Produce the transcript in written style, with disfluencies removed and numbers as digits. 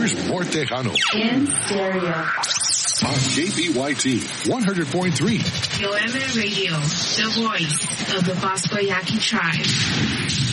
Here's more Tejano. In stereo. On KPYT 100.3. KOM Radio, the voice of the Bosco Yaqui tribe.